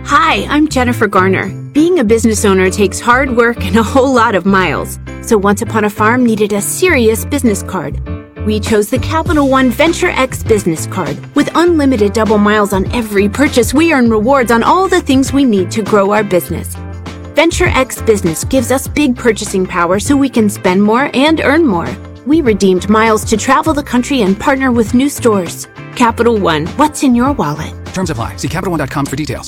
Hi, I'm Jennifer Garner. Being a business owner takes hard work and a whole lot of miles. So Once Upon a Farm needed a serious business card. We chose the Capital One Venture X business card. With unlimited double miles on every purchase, we earn rewards on all the things we need to grow our business. Venture X Business gives us big purchasing power so we can spend more and earn more. We redeemed miles to travel the country and partner with new stores. Capital One, what's in your wallet? Terms apply. See CapitalOne.com for details.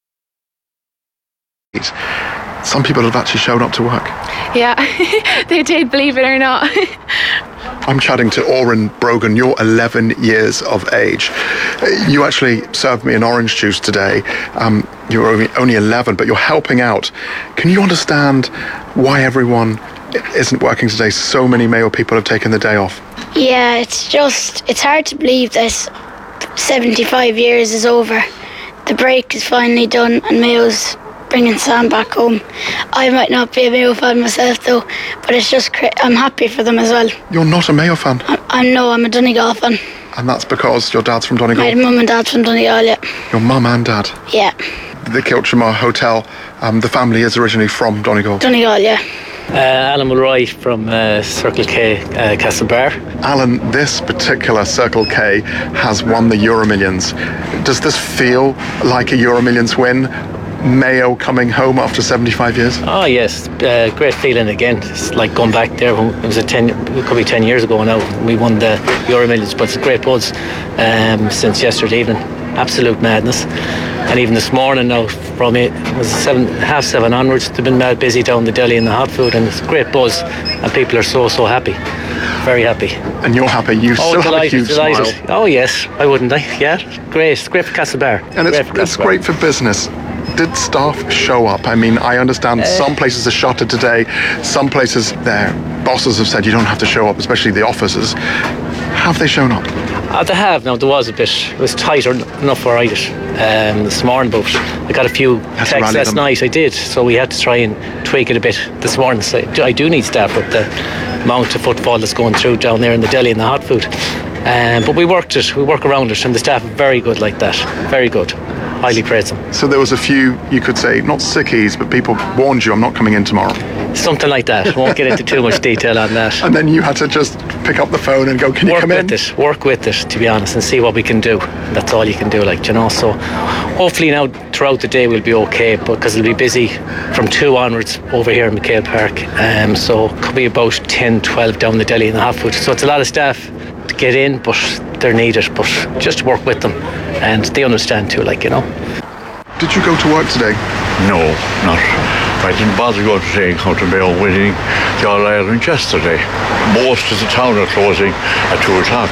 Some people have actually shown up to work. Yeah, they did, believe it or not. I'm chatting to Oren Brogan. You're 11 years of age. You actually served me an orange juice today. You're only 11, but you're helping out. Can you understand why everyone isn't working today? So many Mayo people have taken the day off. Yeah, it's hard to believe that 75 years is over. The break is finally done and Mayo's bringing Sam back home. I might not be a Mayo fan myself though, but it's just I'm happy for them as well. You're not a Mayo fan? I'm a Donegal fan. And that's because your dad's from Donegal? My mum and dad's from Donegal, yeah. Your mum and dad? Yeah. The Kiltramore Hotel, the family is originally from Donegal? Donegal, yeah. Alan Mulroy from Circle K, Castlebar. Alan, this particular Circle K has won the Euro Millions. Does this feel like a Euro Millions win? Mayo coming home after 75 years? Oh yes, great feeling again. It's like going back there when it could be 10 years ago now. We won the Euro Millions, but it's a great buzz since yesterday evening. Absolute madness. And even this morning now, from it was 7:30 onwards, they've been mad busy down the deli in the hot food, and it's a great buzz, and people are so happy, very happy. And you're happy? You still have a huge smile. Oh yes, why wouldn't I? Yeah, great. It's great for Castlebar. And it's great for business. Did staff show up? I mean, I understand some places are shuttered today. Some places, their bosses have said you don't have to show up, especially the officers. Have they shown up? They have. Now, there was a bit. It was tighter enough for Irish this morning, but I got a few texts last night. I did, so we had to try and tweak it a bit this morning. So I do need staff with the amount of footfall that's going through down there in the deli and the hot food. But we work around it, and the staff are very good like that. Very good. Highly praise them. So there was a few, you could say, not sickies, but people warned you, I'm not coming in tomorrow. Something like that. Won't get into too much detail on that. And then you had to just pick up the phone and go, can you come in? Work with it, to be honest, and see what we can do. That's all you can do, So hopefully now throughout the day we'll be okay, because it'll be busy from 2 onwards over here in McHale Park. So it could be about 10, 12 down the deli in the hot food. So it's a lot of staff to get in, but they're needed. But just work with them, and they understand too, Did you go to work today? No, not. I didn't bother going today and come to Mayo winning the All-Ireland yesterday. Most of the town are closing at 2 o'clock.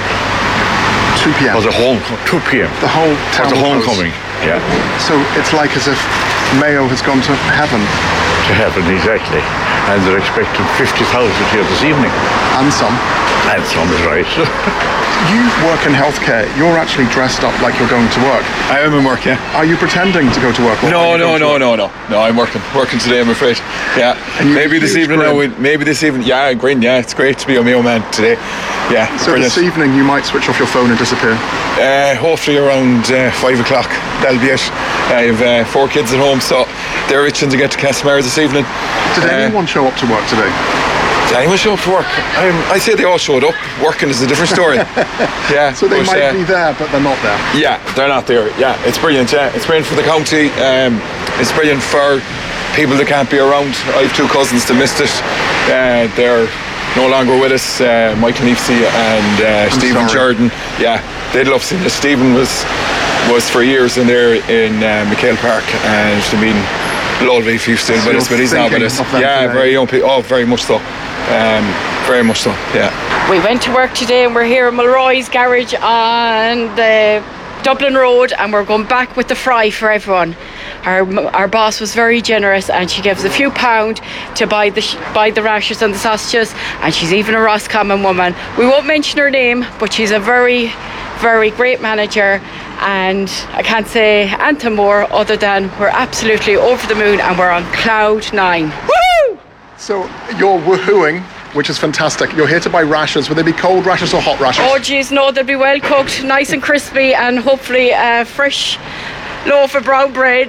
2 p.m. For the 2 p.m. The whole town for the homecoming, yeah. So it's like as if Mayo has gone to heaven. To heaven, exactly. And they're expecting 50,000 here this evening. And some. And some is right. You work in healthcare. You're actually dressed up like you're going to work. I am in work, yeah. Are you pretending to go to work? No. No, I'm working today, I'm afraid. Yeah. Maybe this evening. Yeah, grin. Yeah, it's great to be a Mayo man today. Yeah. So brilliant. This evening you might switch off your phone and disappear. Hopefully around 5 o'clock. That'll be it. I have 4 kids at home, so they're itching to get to Castlemar this evening. Did anyone show up to work today? Did anyone show up to work? I say they all showed up. Working is a different story. Yeah. So they might be there, but they're not there. Yeah, they're not there. Yeah, it's brilliant. Yeah, it's brilliant for the county. It's brilliant for people that can't be around. I have 2 cousins that missed it. They're no longer with us. Michael Neefsey and Stephen Jordan. Yeah, they'd love seeing this. Stephen was for years in there in McHale Park, and I mean, lovely if he's still with us, but he's not with us. Yeah, today. Very young people. Oh, very much so. Very much so, yeah. We went to work today and we're here at Mulroy's garage on the Dublin Road, and we're going back with the fry for everyone. Our boss was very generous, and she gave us a few £, to buy the rashers and the sausages, and she's even a Roscommon woman. We won't mention her name, but she's a very, very great manager, and I can't say anything more other than we're absolutely over the moon and we're on cloud 9. Woo! So you're woohooing, which is fantastic. You're here to buy rashers. Will they be cold rashers or hot rashers? Oh geez, no, they'll be well cooked, nice and crispy, and hopefully a fresh loaf of brown bread